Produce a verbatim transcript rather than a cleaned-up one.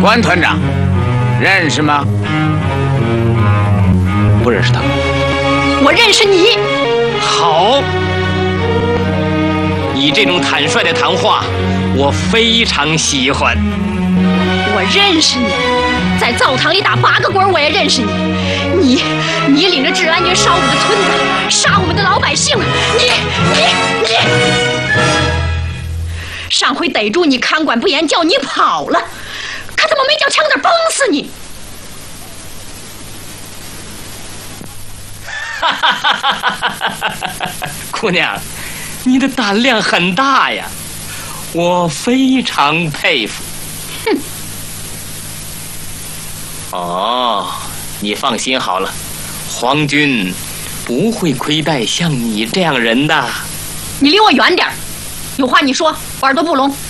关团长，认识吗？不认识他。 我认识你。 好，你这种坦率的谈话，我非常喜欢。 我认识你，在灶堂里打八个滚，我也认识你。你，你领着治安军烧我们的村子，杀我们的老百姓。你，你，你。上回逮住你看管不严，叫你跑了，可怎么没叫枪子崩死你？ 哈哈哈哈哈哈！姑娘，你的胆量很大呀，我非常佩服。 哼！ 哦，你放心好了，皇军不会亏待像你这样人的。 你离我远点，有话你说，我耳朵不聋。